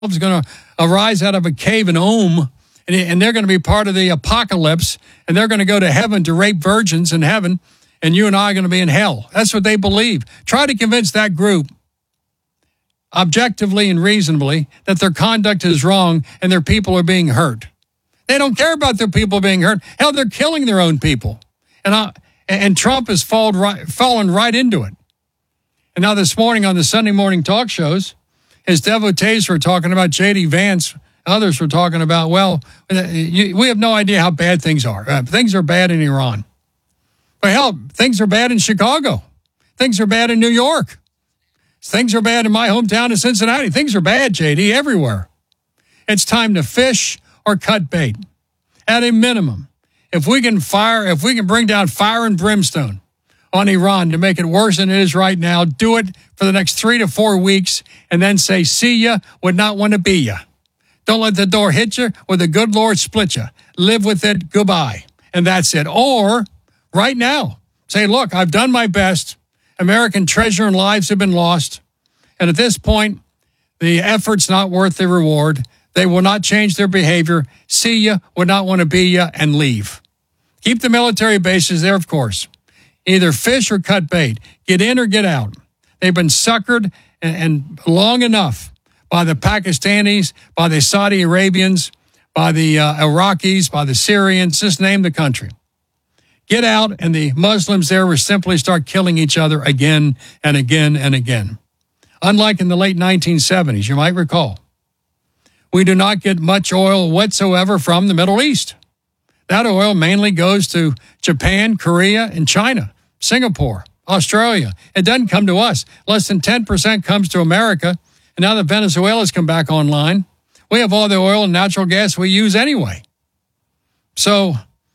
is going to arise out of a cave in Om, and they're going to be part of the apocalypse, and they're going to go to heaven to rape virgins in heaven, and you and I are going to be in hell. That's what they believe. Try to convince that group, objectively and reasonably, that their conduct is wrong and their people are being hurt. They don't care about their people being hurt. Hell, they're killing their own people. And Trump has fallen right into it. And now this morning on the Sunday morning talk shows, his devotees were talking about J.D. Vance. Others were talking about, well, we have no idea how bad things are. Things are bad in Iran. But hell, things are bad in Chicago. Things are bad in New York. Things are bad in my hometown of Cincinnati. Things are bad, J.D., everywhere. It's time to fish or cut bait. At a minimum, if we can bring down fire and brimstone on Iran to make it worse than it is right now, do it for the next 3 to 4 weeks and then say, see ya, would not want to be ya. Don't let the door hit you or the good Lord split you. Live with it, goodbye. And that's it. Or right now, say, look, I've done my best. American treasure and lives have been lost. And at this point, the effort's not worth the reward. They will not change their behavior. See ya, would not want to be ya, and leave. Keep the military bases there, of course. Either fish or cut bait. Get in or get out. They've been suckered and long enough by the Pakistanis, by the Saudi Arabians, by the Iraqis, by the Syrians, just name the country. Get out, and the Muslims there will simply start killing each other again and again and again. Unlike in the late 1970s, you might recall, we do not get much oil whatsoever from the Middle East. That oil mainly goes to Japan, Korea, and China, Singapore, Australia. It doesn't come to us. Less than 10% comes to America. And now that Venezuela's come back online, we have all the oil and natural gas we use anyway. So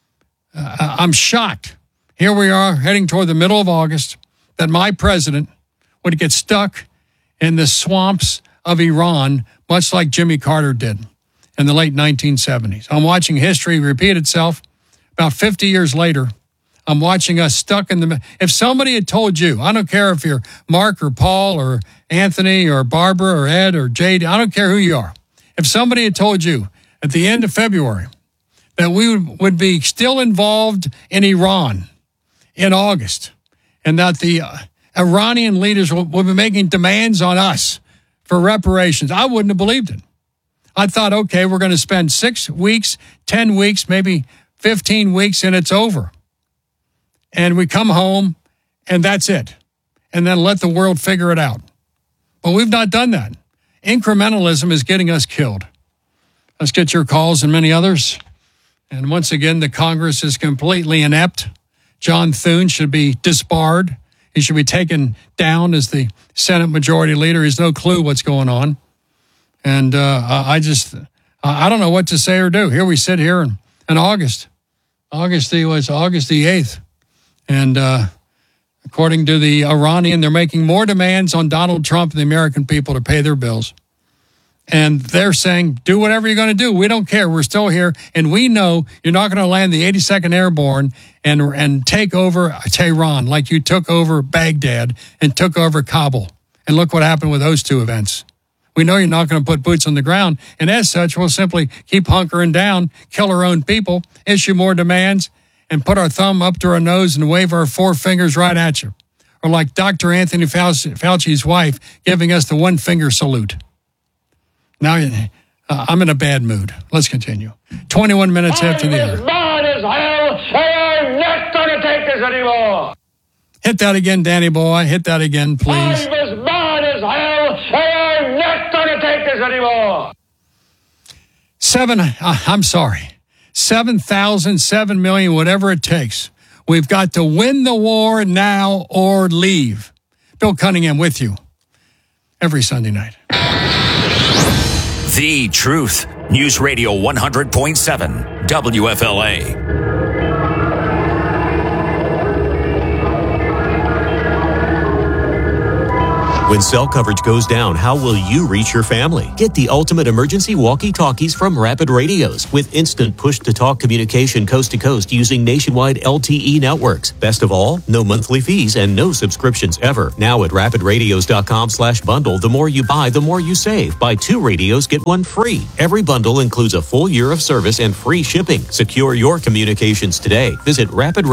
I'm shocked. Here we are heading toward the middle of August that my president would get stuck in the swamps of Iran, much like Jimmy Carter did in the late 1970s. I'm watching history repeat itself. About 50 years later, I'm watching us stuck in the... If somebody had told you, I don't care if you're Mark or Paul or Anthony or Barbara or Ed or Jade, I don't care who you are. If somebody had told you at the end of February that we would be still involved in Iran in August and that the Iranian leaders will be making demands on us for reparations, I wouldn't have believed it. I thought, okay, we're going to spend 6 weeks, 10 weeks, maybe 15 weeks, and it's over. And we come home, and that's it. And then let the world figure it out. But we've not done that. Incrementalism is getting us killed. Let's get your calls and many others. And once again, the Congress is completely inept. John Thune should be disbarred. He should be taken down as the Senate Majority Leader. He has no clue what's going on. And I don't know what to say or do. Here we sit here in August. August the 8th. And according to the Iranian, they're making more demands on Donald Trump and the American people to pay their bills. And they're saying, do whatever you're going to do. We don't care. We're still here. And we know you're not going to land the 82nd Airborne and take over Tehran like you took over Baghdad and took over Kabul. And look what happened with those two events. We know you're not going to put boots on the ground. And as such, we'll simply keep hunkering down, kill our own people, issue more demands, and put our thumb up to our nose and wave our 4 fingers right at you. Or like Dr. Anthony Fauci's wife giving us the 1-finger salute. Now, I'm in a bad mood. Let's continue. 21 minutes after the hour. I'm as mad as hell. I'm not going to take this anymore. Hit that again, Danny boy. Hit that again, please. I'm as mad as hell. I'm not going to take this anymore. 7,000, 7 million, whatever it takes. We've got to win the war now or leave. Bill Cunningham with you every Sunday night. The Truth. News Radio 100.7 WFLA. When cell coverage goes down, how will you reach your family? Get the ultimate emergency walkie-talkies from Rapid Radios with instant push-to-talk communication coast to coast using nationwide LTE networks. Best of all, no monthly fees and no subscriptions ever. Now at rapidradios.com/bundle, the more you buy, the more you save. Buy 2 radios, get 1 free. Every bundle includes a full year of service and free shipping. Secure your communications today. Visit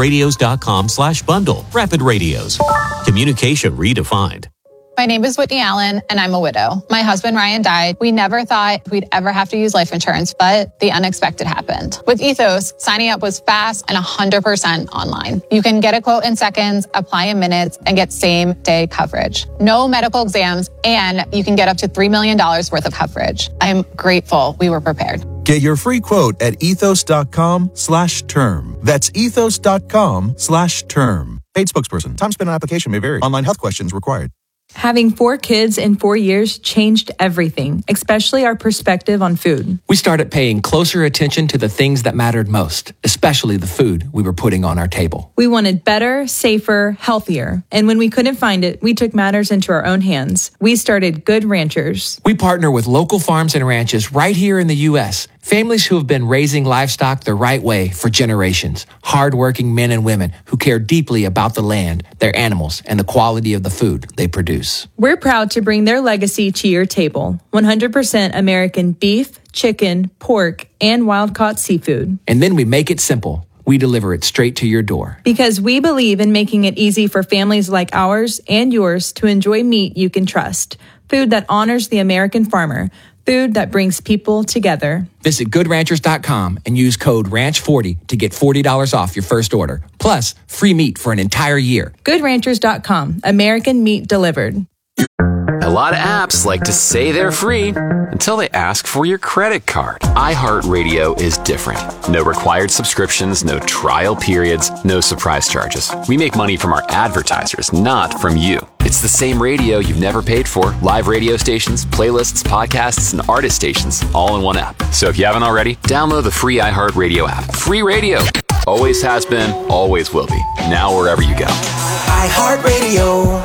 rapidradios.com/bundle. Rapid Radios. Communication redefined. My name is Whitney Allen, and I'm a widow. My husband, Ryan, died. We never thought we'd ever have to use life insurance, but the unexpected happened. With Ethos, signing up was fast and 100% online. You can get a quote in seconds, apply in minutes, and get same-day coverage. No medical exams, and you can get up to $3 million worth of coverage. I am grateful we were prepared. Get your free quote at ethos.com/term. That's ethos.com/term. Paid spokesperson. Time spent on application may vary. Online health questions required. Having 4 kids in 4 years changed everything, especially our perspective on food. We started paying closer attention to the things that mattered most, especially the food we were putting on our table. We wanted better, safer, healthier. And when we couldn't find it, we took matters into our own hands. We started Good Ranchers. We partner with local farms and ranches right here in the U.S., families who have been raising livestock the right way for generations. Hardworking men and women who care deeply about the land, their animals, and the quality of the food they produce. We're proud to bring their legacy to your table. 100% American beef, chicken, pork, and wild-caught seafood. And then we make it simple. We deliver it straight to your door. Because we believe in making it easy for families like ours and yours to enjoy meat you can trust. Food that honors the American farmer. Food that brings people together. Visit GoodRanchers.com and use code RANCH40 to get $40 off your first order. Plus, free meat for an entire year. GoodRanchers.com. American meat delivered. A lot of apps like to say they're free until they ask for your credit card. iHeartRadio is different. No required subscriptions, no trial periods, no surprise charges. We make money from our advertisers, not from you. It's the same radio you've never paid for. Live radio stations, playlists, podcasts, and artist stations all in one app. So if you haven't already, download the free iHeartRadio app. Free radio. Always has been, always will be. Now wherever you go. iHeartRadio.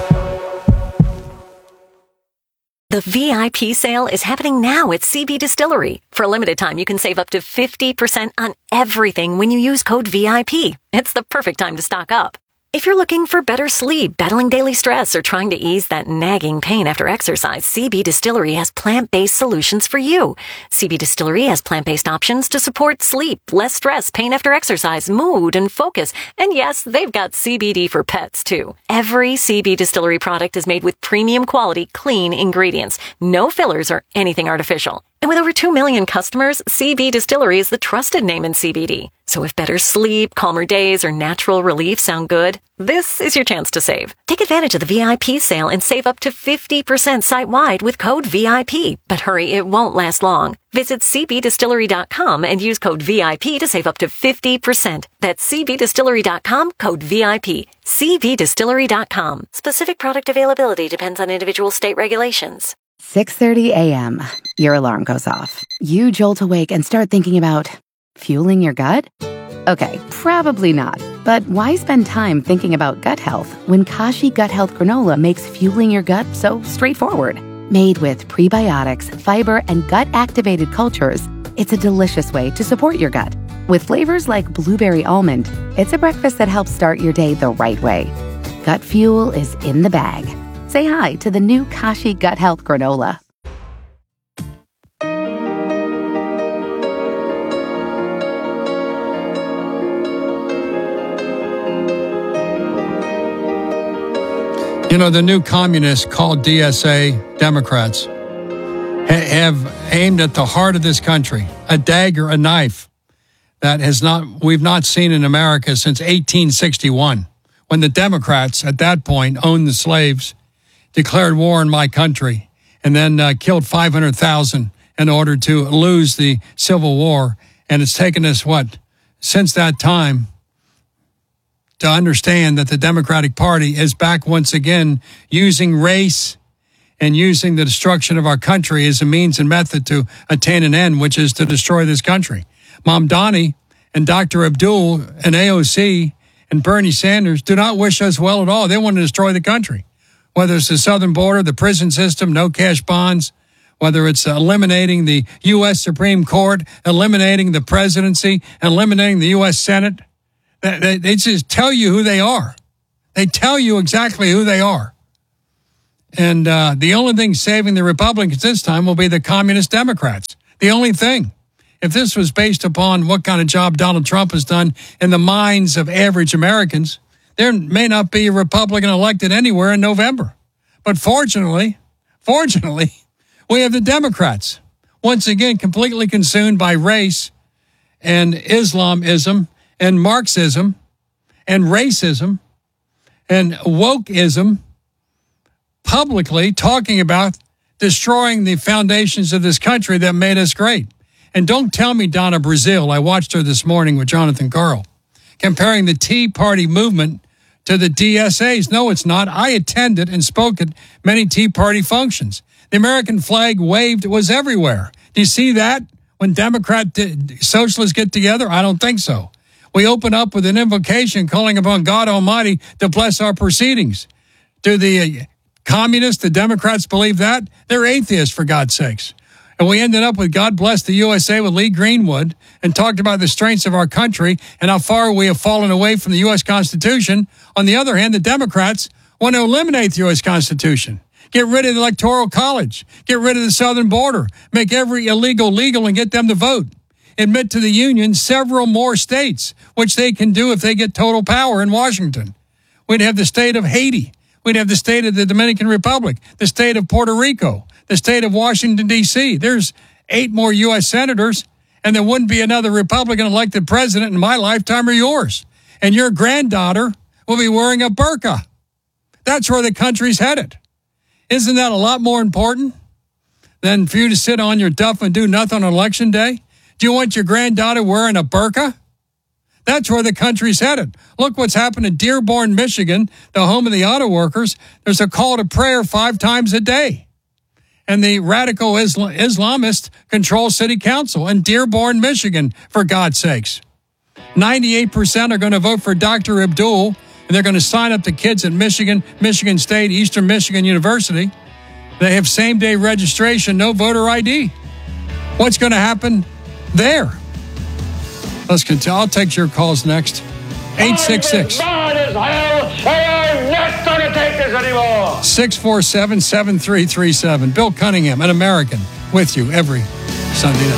The VIP sale is happening now at CB Distillery. For a limited time, you can save up to 50% on everything when you use code VIP. It's the perfect time to stock up. If you're looking for better sleep, battling daily stress, or trying to ease that nagging pain after exercise, CB Distillery has plant-based solutions for you. CB Distillery has plant-based options to support sleep, less stress, pain after exercise, mood, and focus. And yes, they've got CBD for pets, too. Every CB Distillery product is made with premium quality, clean ingredients. No fillers or anything artificial. And with over 2 million customers, CB Distillery is the trusted name in CBD. So if better sleep, calmer days, or natural relief sound good, this is your chance to save. Take advantage of the VIP sale and save up to 50% site-wide with code VIP. But hurry, it won't last long. Visit cbdistillery.com and use code VIP to save up to 50%. That's cbdistillery.com, code VIP. cbdistillery.com. Specific product availability depends on individual state regulations. 6:30 a.m. Your alarm goes off. You jolt awake and start thinking about fueling your gut? Okay, probably not. But why spend time thinking about gut health when Kashi Gut Health Granola makes fueling your gut so straightforward? Made with prebiotics, fiber, and gut-activated cultures, it's a delicious way to support your gut. With flavors like blueberry almond, it's a breakfast that helps start your day the right way. Gut fuel is in the bag. Say hi to the new Kashi Gut Health Granola. You know, the new communists called DSA Democrats have aimed at the heart of this country, a dagger, a knife that we've not seen in America since 1861, when the Democrats at that point owned the slaves, declared war on my country, and then killed 500,000 in order to lose the Civil War. And it's taken us, since that time to understand that the Democratic Party is back once again using race and using the destruction of our country as a means and method to attain an end, which is to destroy this country. Mamdani and Dr. Abdul and AOC and Bernie Sanders do not wish us well at all. They want to destroy the country. whether it's the southern border, the prison system, no cash bonds, whether it's eliminating the U.S. Supreme Court, eliminating the presidency, eliminating the U.S. Senate. They just tell you who they are. They tell you exactly who they are. And the only thing saving the Republicans this time will be the communist Democrats. The only thing. If this was based upon what kind of job Donald Trump has done in the minds of average Americans, there may not be a Republican elected anywhere in November. But fortunately, we have the Democrats, once again completely consumed by race and Islamism and Marxism and racism and wokeism, publicly talking about destroying the foundations of this country that made us great. And don't tell me Donna Brazile, I watched her this morning with Jonathan Karl, comparing the Tea Party movement to the DSAs. No, it's not. I attended and spoke at many Tea Party functions. The American flag waved was everywhere. Do you see that when socialists get together? I don't think so. We open up with an invocation calling upon God Almighty to bless our proceedings. Do the communists, the Democrats believe that? They're atheists, for God's sakes. And we ended up with God Bless the USA with Lee Greenwood and talked about the strengths of our country and how far we have fallen away from the U.S. Constitution. On the other hand, the Democrats want to eliminate the U.S. Constitution. Get rid of the Electoral College. Get rid of the southern border. Make every illegal legal and get them to vote. Admit to the Union several more states, which they can do if they get total power in Washington. We'd have the state of Haiti. We'd have the state of the Dominican Republic, the state of Puerto Rico, the state of Washington, D.C. There's 8 more U.S. senators, and there wouldn't be another Republican elected president in my lifetime or yours. And your granddaughter will be wearing a burqa. That's where the country's headed. Isn't that a lot more important than for you to sit on your duff and do nothing on Election Day? Do you want your granddaughter wearing a burqa? That's where the country's headed. Look what's happened in Dearborn, Michigan, the home of the auto workers. There's a call to prayer 5 times a day. And the radical Islamists control city council in Dearborn, Michigan, for God's sakes. 98% are going to vote for Dr. Abdul, and they're going to sign up the kids at Michigan State, Eastern Michigan University. They have same-day registration, no voter ID. What's going to happen there? Let's continue. I'll take your calls next. 866. Bad as hell. They are not going to take this anymore. 647-7337. Bill Cunningham, an American, with you every Sunday night.